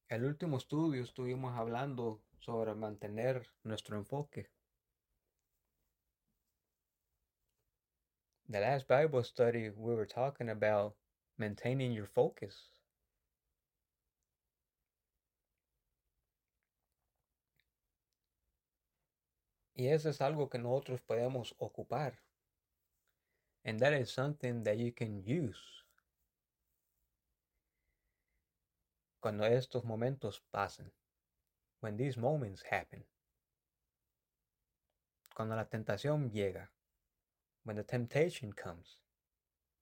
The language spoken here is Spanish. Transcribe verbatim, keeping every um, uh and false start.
El último estudio estuvimos hablando sobre mantener nuestro enfoque. The last Bible study we were talking about maintaining your focus. Y eso es algo que nosotros podemos ocupar. And that is something that you can use cuando estos momentos pasen. When these moments happen. Cuando la tentación llega. When the temptation comes.